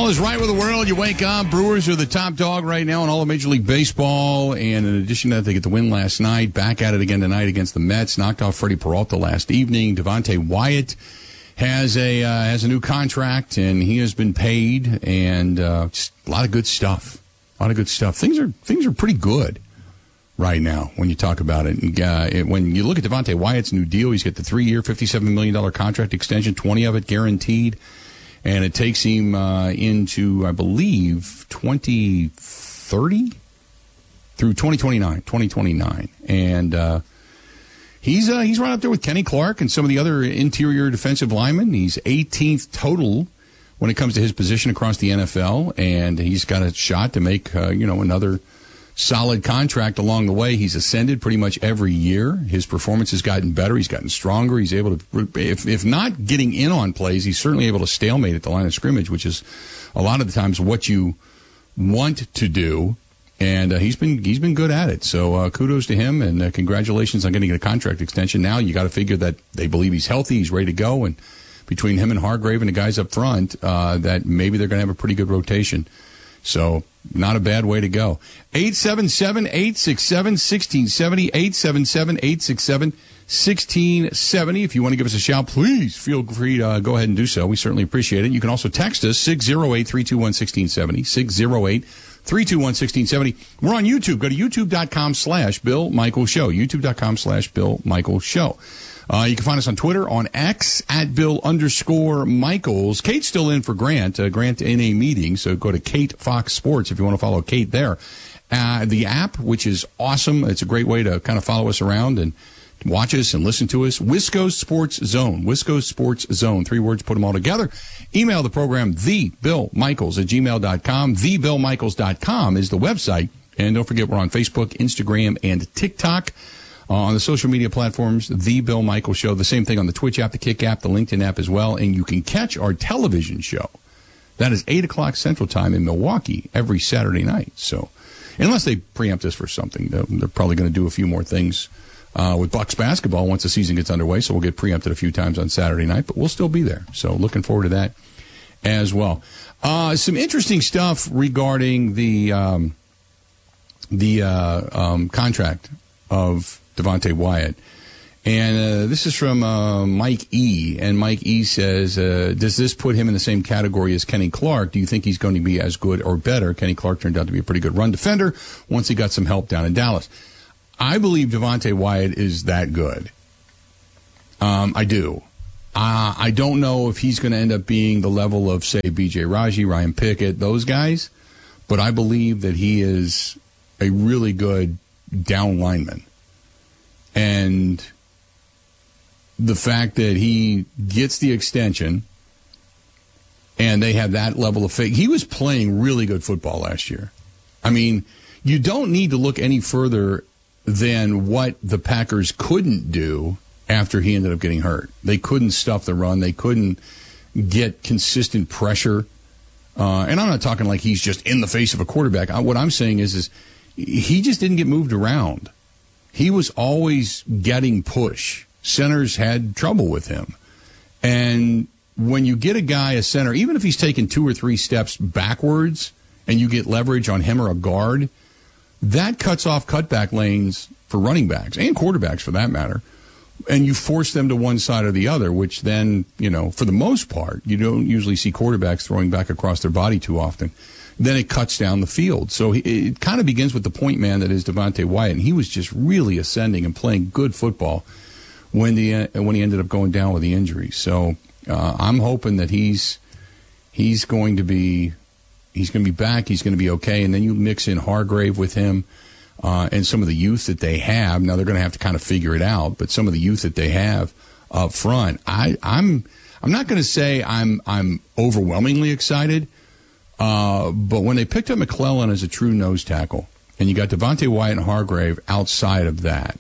All is right with the world. You wake up. Brewers are the top dog right now in all of Major League Baseball. And in addition to that, they get the win last night. Back at it again tonight against the Mets. Knocked off Freddie Peralta last evening. Devontae Wyatt has a new contract, and he has been paid. And just a lot of good stuff. A lot of good stuff. Things are pretty good right now when you talk about it. And when you look at Devontae Wyatt's new deal, he's got the 3-year, $57 million contract extension, 20 of it guaranteed. And it takes him into, I believe, 2030 through 2029. And he's right up there with Kenny Clark and some of the other interior defensive linemen. He's 18th total when it comes to his position across the NFL, and he's got a shot to make another solid contract along the way. He's ascended pretty much every year. His performance has gotten better. He's gotten stronger. He's able to, if not getting in on plays, he's certainly able to stalemate at the line of scrimmage, which is a lot of the times what you want to do. And he's been good at it. So kudos to him, and congratulations on getting a contract extension. Now you got to figure that they believe he's healthy, he's ready to go, and between him and Hargrave and the guys up front, that maybe they're going to have a pretty good rotation. So not a bad way to go. 877-867-1670, 877-867-1670. If you want to give us a shout, please feel free to go ahead and do so. We certainly appreciate it. You can also text us, 608-321-1670, 608-321-1670. We're on YouTube. Go to youtube.com/Bill Michaels Show, youtube.com/Bill Michaels Show. You can find us on Twitter, on X, @Bill_Michaels. Kate's still in for Grant. Grant in a meeting, so go to Kate Fox Sports if you want to follow Kate there. The app, which is awesome. It's a great way to kind of follow us around and watch us and listen to us. Wisco Sports Zone. Wisco Sports Zone. 3 words, put them all together. Email the program, thebillmichaels@gmail.com. Thebillmichaels.com is the website. And don't forget, we're on Facebook, Instagram, and TikTok. On the social media platforms, The Bill Michaels Show. The same thing on the Twitch app, the Kick app, the LinkedIn app as well. And you can catch our television show. That is 8 o'clock Central Time in Milwaukee every Saturday night. So unless they preempt us for something, they're probably going to do a few more things with Bucks basketball once the season gets underway. So we'll get preempted a few times on Saturday night, but we'll still be there. So looking forward to that as well. Some interesting stuff regarding the contract of Devontae Wyatt. And this is from Mike E. And Mike E. says, does this put him in the same category as Kenny Clark? Do you think he's going to be as good or better? Kenny Clark turned out to be a pretty good run defender once he got some help down in Dallas. I believe Devontae Wyatt is that good. I do. I don't know if he's going to end up being the level of, say, B.J. Raji, Ryan Pickett, those guys. But I believe that he is a really good down lineman. And the fact that he gets the extension and they have that level of faith. He was playing really good football last year. I mean, you don't need to look any further than what the Packers couldn't do after he ended up getting hurt. They couldn't stuff the run. They couldn't get consistent pressure. And I'm not talking like he's just in the face of a quarterback. What I'm saying is he just didn't get moved around. He was always getting push. Centers had trouble with him. And when you get a guy, a center, even if he's taken 2 or 3 steps backwards and you get leverage on him or a guard, that cuts off cutback lanes for running backs and quarterbacks for that matter. And you force them to one side or the other, which then, for the most part, you don't usually see quarterbacks throwing back across their body too often. Then it cuts down the field. So it kind of begins with the point man that is Devontae Wyatt, and he was just really ascending and playing good football when he ended up going down with the injury. So I'm hoping that he's going to be back. He's going to be okay. And then you mix in Hargrave with him and some of the youth that they have. Now they're going to have to kind of figure it out, but some of the youth that they have up front, I'm not going to say I'm overwhelmingly excited. But when they picked up McClellan as a true nose tackle, and you got Devontae Wyatt and Hargrave outside of that,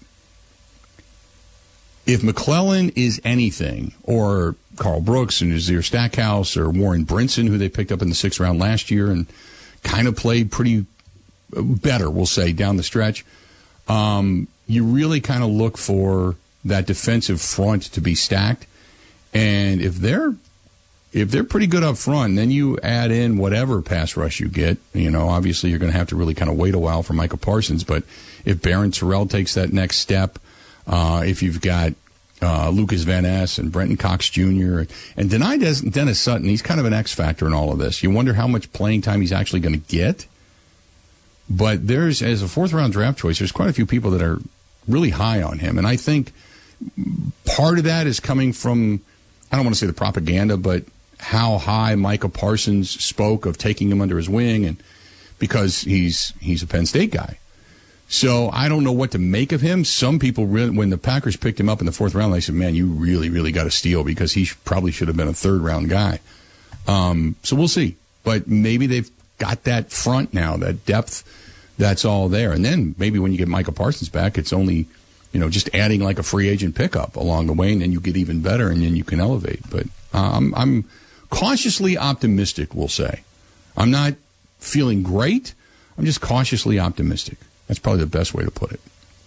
if McClellan is anything, or Carl Brooks and Nazir Stackhouse, or Warren Brinson, who they picked up in the 6th round last year and kind of played pretty better, we'll say, down the stretch, you really kind of look for that defensive front to be stacked. And if if they're pretty good up front, then you add in whatever pass rush you get. Obviously you're going to have to really kind of wait a while for Micah Parsons. But if Barron Terrell takes that next step, if you've got Lucas Van Ness and Brenton Cox Jr. and Dennis Sutton, he's kind of an X factor in all of this. You wonder how much playing time he's actually going to get. But as a fourth-round draft choice, there's quite a few people that are really high on him. And I think part of that is coming from, I don't want to say the propaganda, but how high Micah Parsons spoke of taking him under his wing, and because he's a Penn State guy. So I don't know what to make of him. Some people, when the Packers picked him up in the fourth round, they said, man, you really, really got to steal because he probably should have been a third-round guy. So we'll see. But maybe they've got that front now, that depth, that's all there. And then maybe when you get Micah Parsons back, it's only, just adding like a free agent pickup along the way, and then you get even better, and then you can elevate. But I'm cautiously optimistic, we'll say. I'm not feeling great. I'm just cautiously optimistic. That's probably the best way to put it.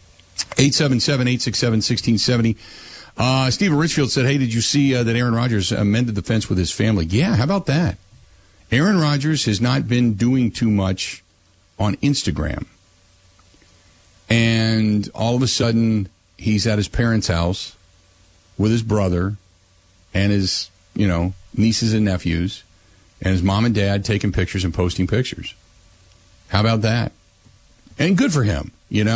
877-867-1670. Stephen Richfield said, hey, did you see that Aaron Rodgers mended the fence with his family? Yeah, how about that? Aaron Rodgers has not been doing too much on Instagram. And all of a sudden, he's at his parents' house with his brother and his, nieces and nephews, and his mom and dad taking pictures and posting pictures. How about that? And good for him,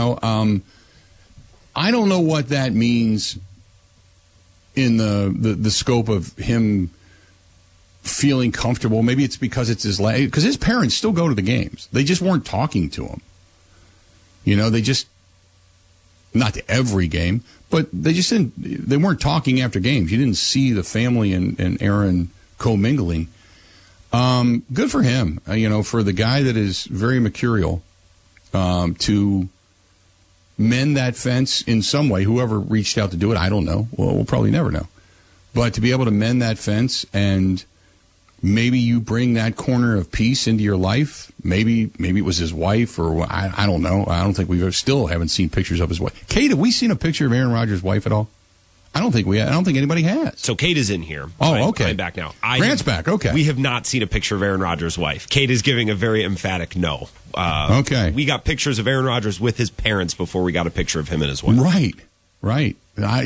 I don't know what that means in the scope of him feeling comfortable. Maybe it's because it's because his parents still go to the games. They just weren't talking to him. They just, not to every game, but they weren't talking after games. You didn't see the family and Aaron commingling. Good for him, for the guy that is very mercurial, to mend that fence in some way. Whoever reached out to do it, I don't know. Well, we'll probably never know. But to be able to mend that fence, and maybe you bring that corner of peace into your life. Maybe it was his wife, or I don't know. I don't think still haven't seen pictures of his wife. Kate, have we seen a picture of Aaron Rodgers' wife at all? I don't think anybody has. So Kate is in here. Oh, okay. I'm back now. Grant's back. Okay. We have not seen a picture of Aaron Rodgers' wife. Kate is giving a very emphatic no. Okay. We got pictures of Aaron Rodgers with his parents before we got a picture of him and his wife. Right. I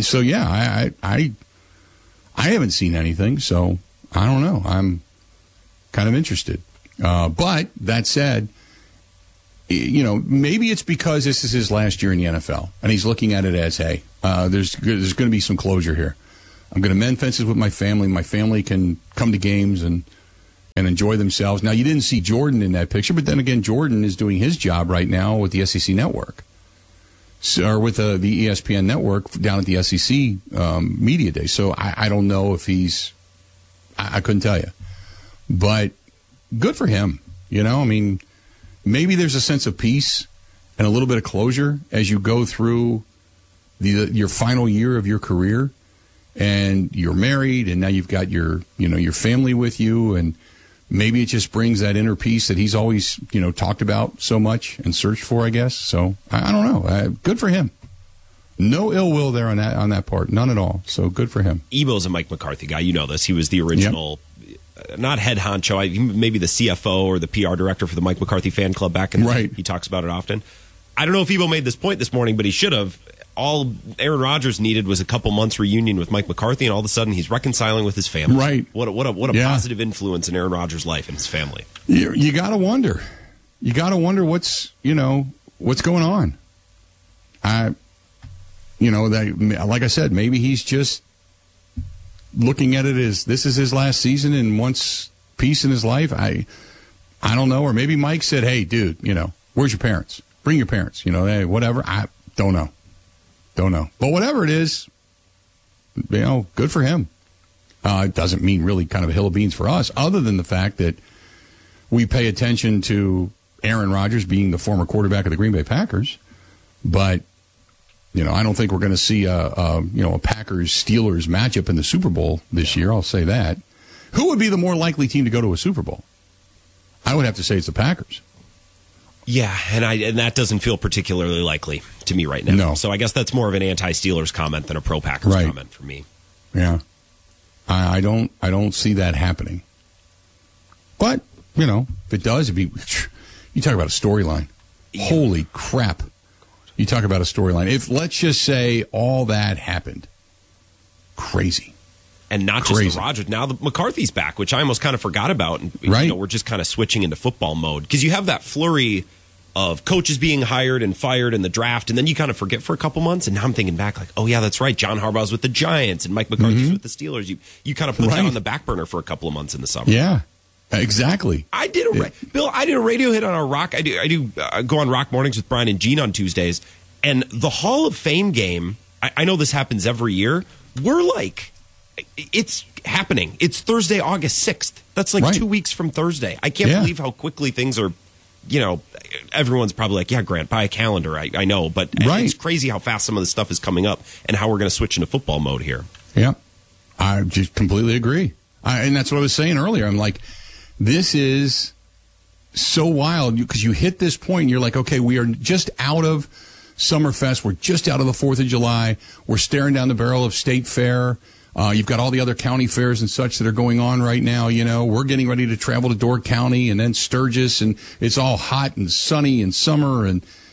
haven't seen anything, so I don't know. I'm kind of interested. But that said, maybe it's because this is his last year in the NFL, and he's looking at it as, hey, there's going to be some closure here. I'm going to mend fences with my family. My family can come to games and enjoy themselves. Now, you didn't see Jordan in that picture, but then again, Jordan is doing his job right now with the SEC Network, or with the ESPN Network down at the SEC Media Day. So I don't know if I couldn't tell you. But good for him. Maybe there's a sense of peace and a little bit of closure as you go through your final year of your career, and you're married, and now you've got your family with you, and maybe it just brings that inner peace that he's always talked about so much and searched for, I guess. So I don't know. Good for him. No ill will there on that part, none at all. So good for him. Ebo's a Mike McCarthy guy. You know this. He was the original. Yep. Not head honcho, maybe the CFO or the PR director for the Mike McCarthy fan club back in the day. He talks about it often. I don't know if Ebo made this point this morning, but he should have. All Aaron Rodgers needed was a couple months reunion with Mike McCarthy, and all of a sudden he's reconciling with his family. Right. What a positive influence in Aaron Rodgers' life and his family. You got to wonder. You got to wonder what's going on. Like I said, maybe he's just looking at it as this is his last season and wants peace in his life. I don't know. Or maybe Mike said, hey, dude, where's your parents? Bring your parents. Hey, whatever. I don't know. But whatever it is, good for him. It doesn't mean really kind of a hill of beans for us, other than the fact that we pay attention to Aaron Rodgers being the former quarterback of the Green Bay Packers. But I don't think we're going to see a Packers-Steelers matchup in the Super Bowl this year. I'll say that. Who would be the more likely team to go to a Super Bowl? I would have to say it's the Packers. Yeah, and that doesn't feel particularly likely to me right now. No. So I guess that's more of an anti-Steelers comment than a pro-Packers comment for me. Yeah. I don't see that happening. But, if it does, you talk about a storyline. Yeah. Holy crap. You talk about a storyline. If, let's just say, all that happened. Crazy. And not just the Rodgers. Now the McCarthy's back, which I almost kind of forgot about. And, right. We're just kind of switching into football mode. Because you have that flurry of coaches being hired and fired in the draft, and then you kind of forget for a couple months. And now I'm thinking back, like, oh, yeah, that's right. John Harbaugh's with the Giants, and Mike McCarthy's with the Steelers. You kind of put that on the back burner for a couple of months in the summer. Yeah, exactly. Bill, I did a radio hit on our Rock. I do go on Rock Mornings with Brian and Gene on Tuesdays. And the Hall of Fame game, I know this happens every year. We're like, it's happening. It's Thursday, August 6th. That's like 2 weeks from Thursday. I can't believe how quickly things are, everyone's probably like, yeah, Grant, buy a calendar. I know, but it's crazy how fast some of this stuff is coming up and how we're going to switch into football mode here. Yeah, I just completely agree. And that's what I was saying earlier. I'm like, this is so wild because you hit this point and you're like, okay, we are just out of Summerfest. We're just out of the 4th of July. We're staring down the barrel of State Fair. You've got all the other county fairs and such that are going on right now. We're getting ready to travel to Door County and then Sturgis, and it's all hot and sunny and summer.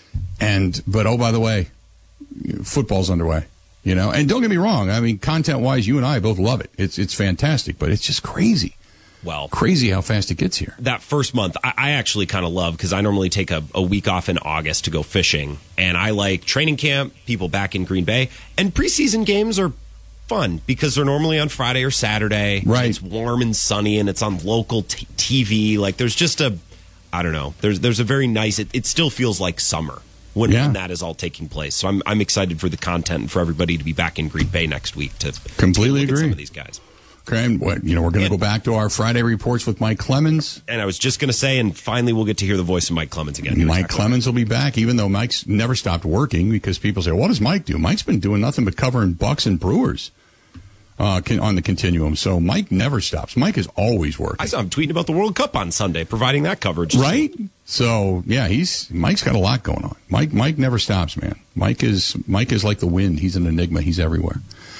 But oh, by the way, football's underway. And don't get me wrong. I mean, content-wise, you and I both love it. It's fantastic, but it's just crazy. Well, crazy how fast it gets here. That first month, I actually kind of love because I normally take a week off in August to go fishing, and I like training camp, people back in Green Bay, and preseason games are fun because they're normally on Friday or Saturday. Right. It's warm and sunny, and it's on local TV. Like, there's just I don't know. There's a very nice. It still feels like summer when that is all taking place. So I'm excited for the content and for everybody to be back in Green Bay next week to completely agree. At some of these guys. Okay, and we're going to go back to our Friday reports with Mike Clemens. And I was just going to say, and finally we'll get to hear the voice of Mike Clemens again. Mike Clemens will be back, even though Mike's never stopped working, because people say, what does Mike do? Mike's been doing nothing but covering Bucks and Brewers on the continuum. So Mike never stops. Mike is always working. I saw him tweeting about the World Cup on Sunday, providing that coverage. Right? So, yeah, Mike's got a lot going on. Mike never stops, man. Mike is like the wind. He's an enigma. He's everywhere.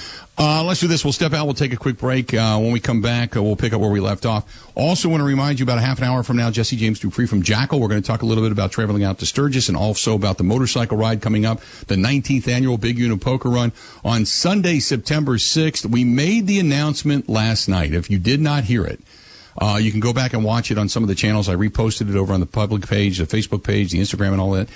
Let's do this. We'll step out. We'll take a quick break. When we come back, we'll pick up where we left off. Also want to remind you about a half an hour from now, Jesse James Dupree from Jackal. We're going to talk a little bit about traveling out to Sturgis and also about the motorcycle ride coming up, the 19th annual Big Unit Poker Run on Sunday, September 6th. We made the announcement last night. If you did not hear it, you can go back and watch it on some of the channels. I reposted it over on the public page, the Facebook page, the Instagram, and all that.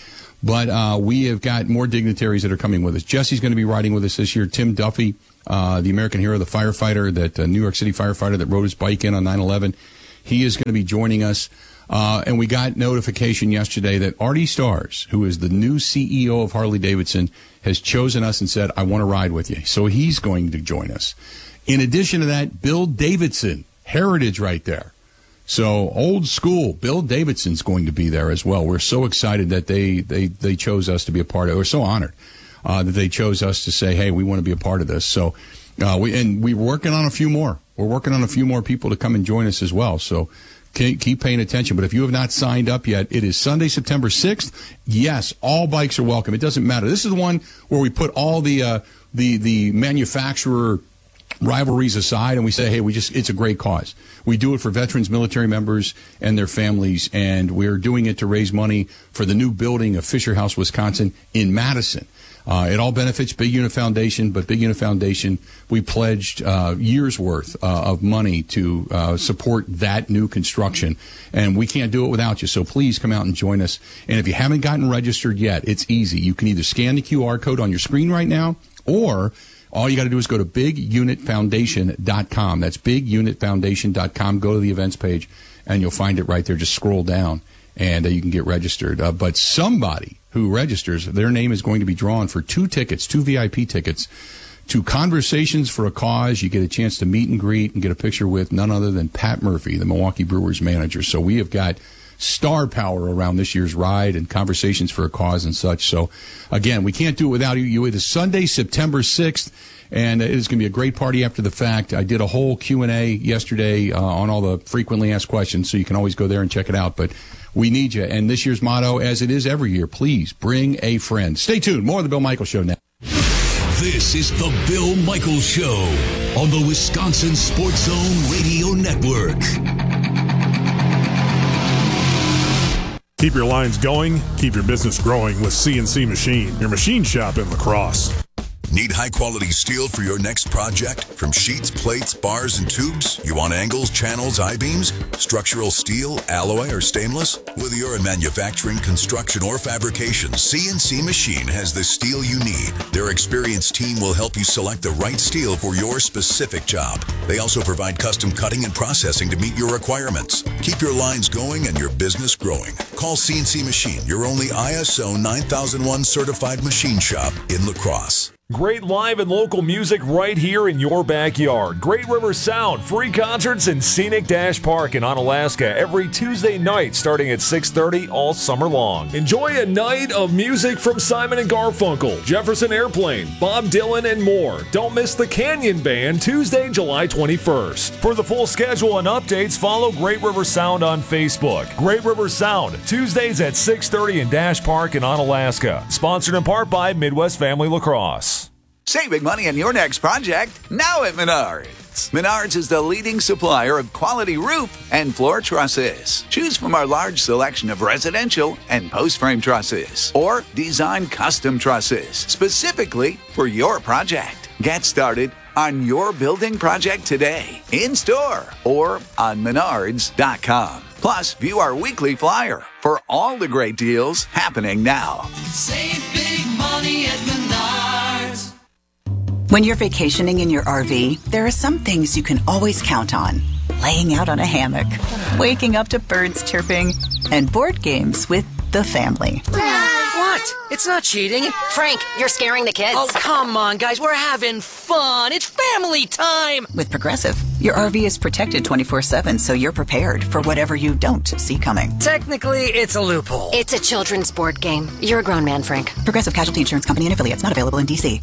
But we have got more dignitaries that are coming with us. Jesse's going to be riding with us this year. Tim Duffy, the American hero, the firefighter, that New York City firefighter that rode his bike in on 9/11. He is going to be joining us. And we got notification yesterday that Artie Starrs, who is the new CEO of Harley-Davidson, has chosen us and said, I want to ride with you. So he's going to join us. In addition to that, Bill Davidson, heritage right there. So old school, Bill Davidson's going to be there as well. We're so excited that they chose us to be a part of it. We're so honored that they chose us to say, hey, we want to be a part of this. So we're working on a few more. We're working on a few more people to come and join us as well. So keep paying attention. But if you have not signed up yet, it is Sunday, September 6th. Yes, all bikes are welcome. It doesn't matter. This is the one where we put all the manufacturer rivalries aside and we say, hey, it's a great cause. We do it for veterans, military members, and their families, and we're doing it to raise money for the new building of Fisher House, Wisconsin in Madison. It all benefits Big Unit Foundation, but Big Unit Foundation, we pledged years' worth of money to support that new construction, and we can't do it without you, so please come out and join us. And if you haven't gotten registered yet, it's easy. You can either scan the QR code on your screen right now, or all you got to do is go to bigunitfoundation.com. That's bigunitfoundation.com. Go to the events page, and you'll find it right there. Just scroll down, and you can get registered. But somebody who registers, their name is going to be drawn for 2 VIP tickets, to Conversations for a Cause. You get a chance to meet and greet and get a picture with none other than Pat Murphy, the Milwaukee Brewers manager. So we have got star power around this year's ride and Conversations for a Cause and such. So, again, we can't do it without you. It is Sunday, September 6th, and it is going to be a great party after the fact. I did a whole Q&A yesterday on all the frequently asked questions, so you can always go there and check it out. But we need you. And this year's motto, as it is every year, please bring a friend. Stay tuned. More of the Bill Michaels Show now. This is the Bill Michaels Show on the Wisconsin Sports Zone Radio Network. Keep your lines going, keep your business growing with CNC Machine, your machine shop in La Crosse. Need high-quality steel for your next project? From sheets, plates, bars, and tubes? You want angles, channels, I-beams? Structural steel, alloy, or stainless? Whether you're in manufacturing, construction, or fabrication, CNC Machine has the steel you need. Their experienced team will help you select the right steel for your specific job. They also provide custom cutting and processing to meet your requirements. Keep your lines going and your business growing. Call CNC Machine, your only ISO 9001 certified machine shop in La Crosse. Great live and local music right here in your backyard. Great River Sound, free concerts in Scenic Dash Park in Onalaska every Tuesday night starting at 6:30 all summer long. Enjoy a night of music from Simon & Garfunkel, Jefferson Airplane, Bob Dylan, and more. Don't miss the Canyon Band Tuesday, July 21st. For the full schedule and updates, follow Great River Sound on Facebook. Great River Sound, Tuesdays at 6:30 in Dash Park in Onalaska. Sponsored in part by Midwest Family Lacrosse. Saving money on your next project now at Menards. Menards is the leading supplier of quality roof and floor trusses. Choose from our large selection of residential and post-frame trusses or design custom trusses specifically for your project. Get started on your building project today, in-store or on menards.com. Plus, view our weekly flyer for all the great deals happening now. Save big money at Menards. When you're vacationing in your RV, there are some things you can always count on. Laying out on a hammock, waking up to birds chirping, and board games with the family. What? It's not cheating. Frank, you're scaring the kids. Oh, come on, guys. We're having fun. It's family time. With Progressive, your RV is protected 24/7, so you're prepared for whatever you don't see coming. Technically, it's a loophole. It's a children's board game. You're a grown man, Frank. Progressive Casualty Insurance Company and affiliates, not available in D.C.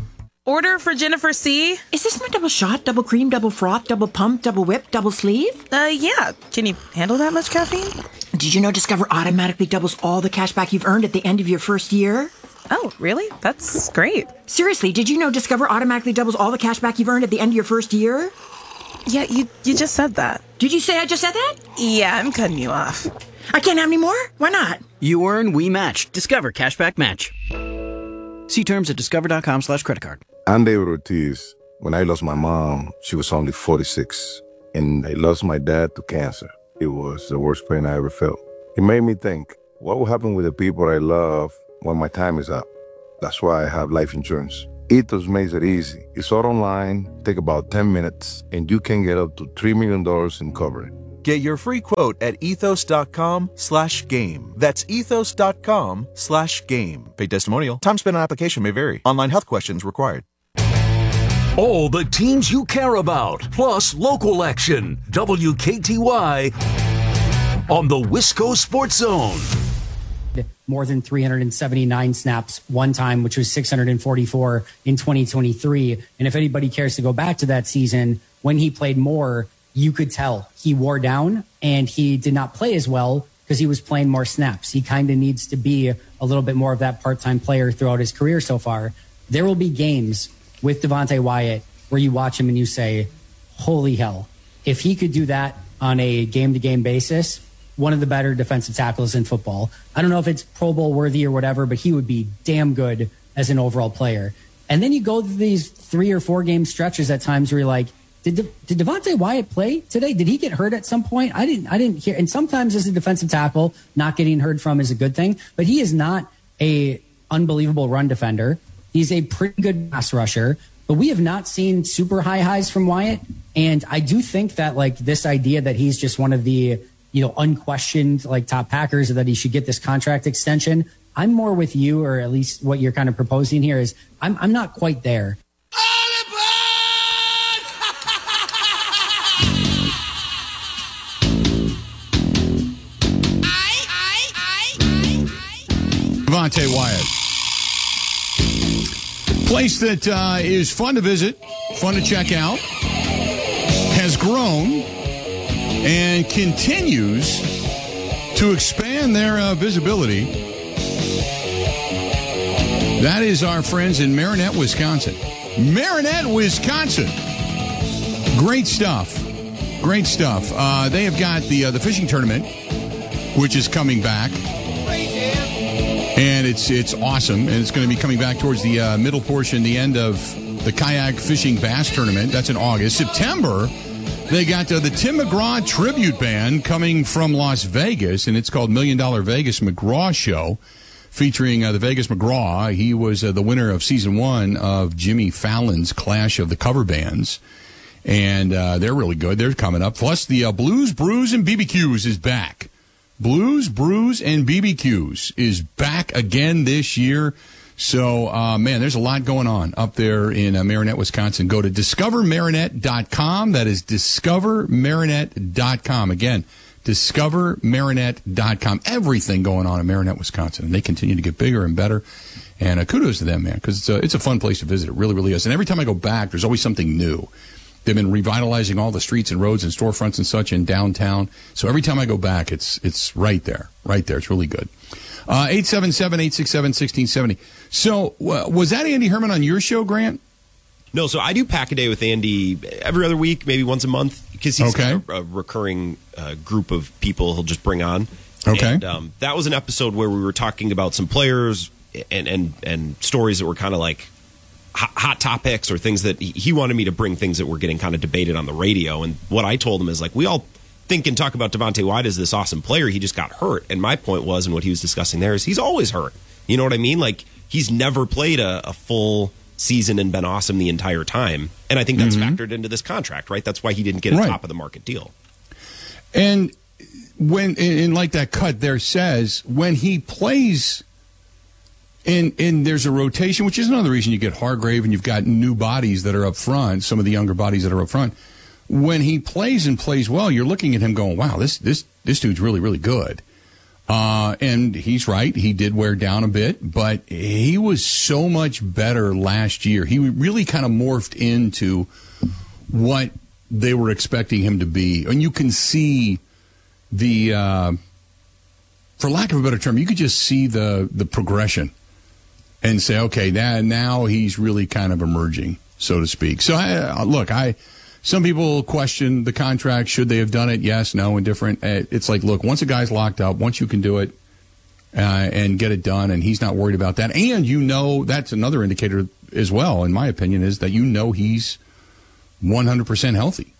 Order for Jennifer C. Is this my double shot, double cream, double froth, double pump, double whip, double sleeve? Yeah. Can you handle that much caffeine? Did you know Discover automatically doubles all the cash back you've earned at the end of your first year? Oh, really? That's great. Seriously, did you know Discover automatically doubles all the cash back you've earned at the end of your first year? Yeah, you just said that. Did you say I just said that? Yeah, I'm cutting you off. I can't have any more? Why not? You earn, we match. Discover Cashback Match. See terms at discover.com/creditcard. I'm David Ortiz. When I lost my mom, she was only 46. And I lost my dad to cancer. It was the worst pain I ever felt. It made me think, what will happen with the people I love when my time is up? That's why I have life insurance. Ethos makes it easy. It's all online, take about 10 minutes, and you can get up to $3 million in coverage. Get your free quote at ethos.com/game. That's ethos.com/game. Paid testimonial. Time spent on application may vary. Online health questions required. All the teams you care about, plus local action. WKTY on the Wisco Sports Zone. More than 379 snaps one time, which was 644 in 2023. And if anybody cares to go back to that season, when he played more, you could tell he wore down and he did not play as well because he was playing more snaps. He kind of needs to be a little bit more of that part-time player throughout his career so far. There will be games with Devonte Wyatt where you watch him and you say, holy hell, if he could do that on a game-to-game basis, one of the better defensive tackles in football. I don't know if it's Pro Bowl worthy or whatever, but he would be damn good as an overall player. And then you go through these 3 or 4 game stretches at times where you're like, did Devonte Wyatt play today? Did he get hurt at some point? I didn't hear. And sometimes as a defensive tackle, not getting heard from is a good thing, but he is not a unbelievable run defender. He's a pretty good pass rusher, but we have not seen super high highs from Wyatt. And I do think that like this idea that he's just one of the, unquestioned like top Packers, or that he should get this contract extension. I'm more with you, or at least what you're kind of proposing here is I'm not quite there. Devonte Wyatt. Place that is fun to visit, fun to check out, has grown and continues to expand their visibility That is our friends in Marinette, Wisconsin. Marinette, Wisconsin. Great stuff. Great stuff. They have got the fishing tournament, which is coming back. And it's awesome. And it's going to be coming back towards the middle portion, the end of the kayak fishing bass tournament. That's in August. September, they got the Tim McGraw tribute band coming from Las Vegas, and it's called $1 Million Vegas McGraw Show, featuring the Vegas McGraw. He was the winner of season 1 of Jimmy Fallon's Clash of the Cover Bands. And they're really good. They're coming up. Plus, the Blues, Brews, and BBQs is back. Blues, Brews, and BBQs is back again this year. So, man, there's a lot going on up there in Marinette, Wisconsin. Go to discovermarinette.com. That is discovermarinette.com. Again, discovermarinette.com. Everything going on in Marinette, Wisconsin. And they continue to get bigger and better. And kudos to them, man, because it's a fun place to visit. It really, really is. And every time I go back, there's always something new. They've been revitalizing all the streets and roads and storefronts and such in downtown. So every time I go back, it's right there. Right there. It's really good. 877-867-1670. So was that Andy Herman on your show, Grant? No, so I do Pack a Day with Andy every other week, maybe once a month, because he's got a recurring group of people he'll just bring on. Okay. And that was an episode where we were talking about some players and stories that were kind of like hot topics or things that he wanted me to bring, things that were getting kind of debated on the radio. And what I told him is, like, we all think and talk about Devontae Wyatt as this awesome player. He just got hurt. And my point was, and what he was discussing there, is he's always hurt. You know what I mean? Like, he's never played a full season and been awesome the entire time. And I think that's factored into this contract, right? That's why he didn't get a top of the market deal. And when, in like that cut there says, when he plays, and there's a rotation, which is another reason you get Hargrave and you've got new bodies that are up front, some of the younger bodies that are up front. When he plays and plays well, you're looking at him going, wow, this dude's really, really good. And he's right. He did wear down a bit, but he was so much better last year. He really kind of morphed into what they were expecting him to be. And you can see the, for lack of a better term, you could just see the progression and say, okay, now he's really kind of emerging, so to speak. So, some people question the contract. Should they have done it? Yes, no, indifferent. It's like, look, once a guy's locked up, once you can do it and get it done, and he's not worried about that. And that's another indicator as well, in my opinion, is that he's 100% healthy.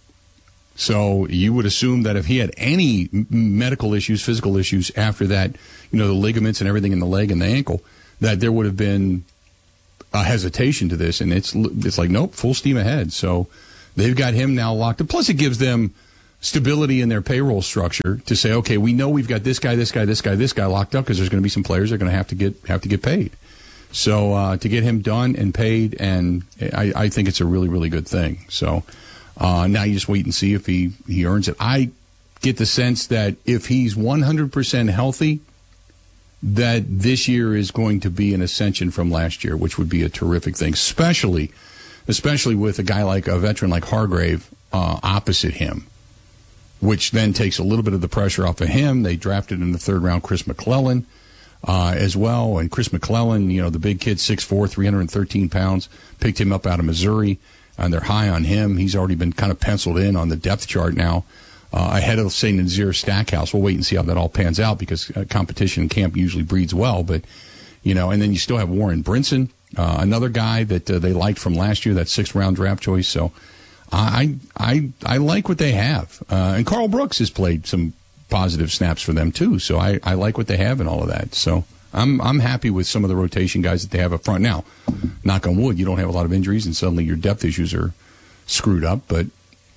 So you would assume that if he had any medical issues, physical issues after that, the ligaments and everything in the leg and the ankle, that there would have been a hesitation to this. And it's like, nope, full steam ahead. So they've got him now locked up. Plus, it gives them stability in their payroll structure to say, okay, we know we've got this guy locked up, because there's going to be some players that are going to have to get paid. So to get him done and paid, and I think it's a really, really good thing. So now you just wait and see if he earns it. I get the sense that if he's 100% healthy, that this year is going to be an ascension from last year, which would be a terrific thing, especially with a guy like a veteran like Hargrave opposite him, which then takes a little bit of the pressure off of him. They drafted in the third round Chris McClellan as well, and Chris McClellan, the big kid, 6'4", 313 pounds, picked him up out of Missouri, and they're high on him. He's already been kind of penciled in on the depth chart now, ahead of St. Nazaire Stackhouse. We'll wait and see how that all pans out, because competition in camp usually breeds well. But, and then you still have Warren Brinson, another guy that they liked from last year, that 6th round draft choice. So I like what they have. And Carl Brooks has played some positive snaps for them too. So I like what they have and all of that. So I'm happy with some of the rotation guys that they have up front. Now, knock on wood, you don't have a lot of injuries and suddenly your depth issues are screwed up. But,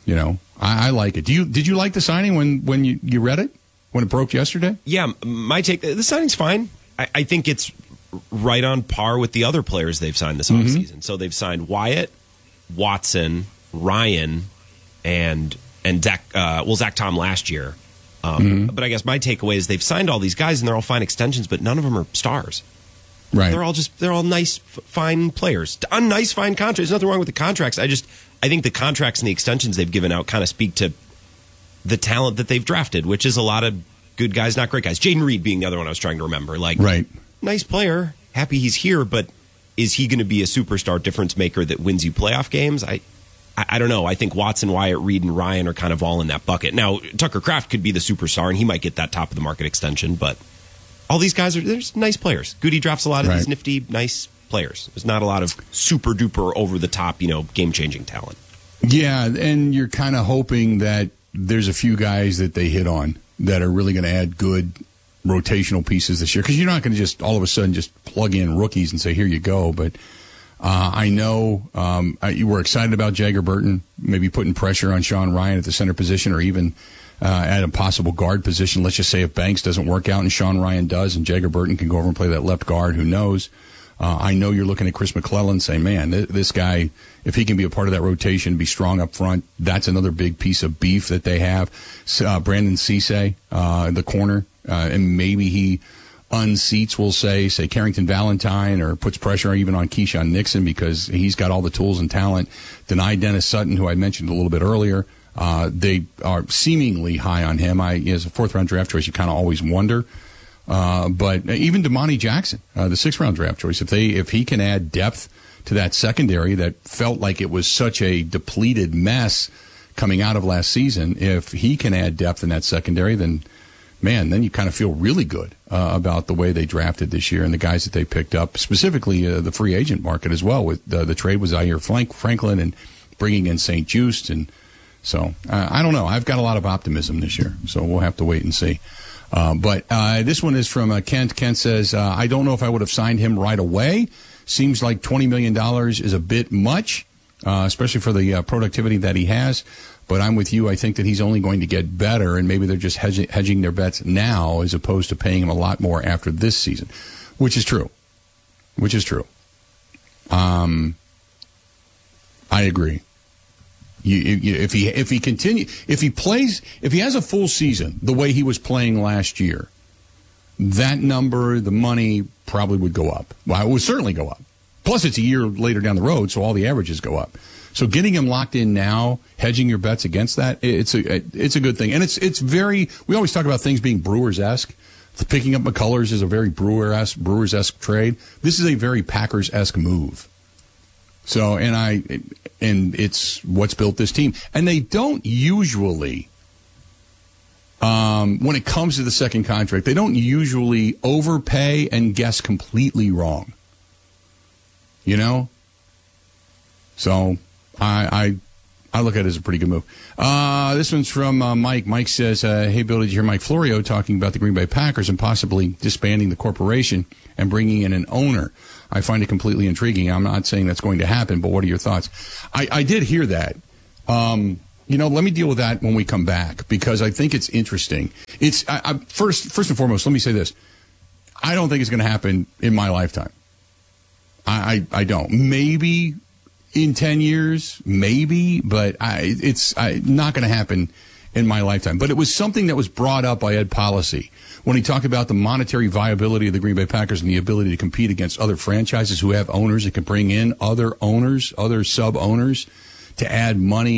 I like it. Did you like the signing when you read it, when it broke yesterday? Yeah, my take, the signing's fine. I think it's right on par with the other players they've signed this offseason. So they've signed Wyatt, Watson, Ryan, and Zach Tom last year. But I guess my takeaway is they've signed all these guys and they're all fine extensions, but none of them are stars. Right. They're all nice, fine players on nice, fine contracts. There's nothing wrong with the contracts. I think the contracts and the extensions they've given out kind of speak to the talent that they've drafted, which is a lot of good guys, not great guys. Jaden Reed being the other one I was trying to remember. Like, right. Nice player, happy he's here, but is he going to be a superstar difference maker that wins you playoff games? I don't know. I think Watson, Wyatt, Reed, and Ryan are kind of all in that bucket. Now, Tucker Kraft could be the superstar, and he might get that top of the market extension, but all these guys they're nice players. Goody drafts a lot of these nifty, nice players. There's not a lot of super duper over the top, game changing talent. Yeah, and you're kind of hoping that there's a few guys that they hit on that are really going to add good rotational pieces this year, because you're not going to just all of a sudden just plug in rookies and say, here you go. But I know you were excited about Jagger Burton, maybe putting pressure on Sean Ryan at the center position, or even at a possible guard position. Let's just say if Banks doesn't work out and Sean Ryan does, and Jagger Burton can go over and play that left guard, who knows? I know you're looking at Chris McClellan saying, man, this guy, if he can be a part of that rotation, be strong up front, that's another big piece of beef that they have. Brandon Cisse, the corner, and maybe he unseats, we'll say Carrington Valentine, or puts pressure even on Keyshawn Nixon because he's got all the tools and talent. Deny Dennis Sutton, who I mentioned a little bit earlier. They are seemingly high on him. As a fourth-round draft choice, you kind of always wonder. But even Damani Jackson, the sixth-round draft choice, if he can add depth to that secondary that felt like it was such a depleted mess coming out of last season, if he can add depth in that secondary, then you kind of feel really good about the way they drafted this year and the guys that they picked up, specifically the free agent market as well, with the trade with Zaire Franklin and bringing in St. Just. And so I don't know. I've got a lot of optimism this year, so we'll have to wait and see. But this one is from Kent. Kent says, I don't know if I would have signed him right away. Seems like $20 million is a bit much, especially for the productivity that he has. But I'm with you. I think that he's only going to get better, and maybe they're just hedging their bets now as opposed to paying him a lot more after this season, which is true. I agree. If he has a full season the way he was playing last year, that number, the money probably would go up. Well, it would certainly go up. Plus, it's a year later down the road, so all the averages go up. So getting him locked in now, hedging your bets against that, it's a good thing. And it's very, we always talk about things being Brewers-esque. Picking up McCullers is a very Brewers-esque trade. This is a very Packers-esque move. So, and it's what's built this team. And they don't usually, when it comes to the second contract, they don't usually overpay and guess completely wrong. So I look at it as a pretty good move. This one's from Mike. Mike says, hey, Bill, did you hear Mike Florio talking about the Green Bay Packers and possibly disbanding the corporation and bringing in an owner? I find it completely intriguing. I'm not saying that's going to happen, but what are your thoughts? I did hear that. Let me deal with that when we come back, because I think it's interesting. It's first and foremost, let me say this. I don't think it's going to happen in my lifetime. I don't. Maybe in 10 years, maybe, but it's not going to happen in my lifetime. But it was something that was brought up by Ed Policy when he talked about the monetary viability of the Green Bay Packers and the ability to compete against other franchises who have owners that can bring in other owners, other sub-owners to add money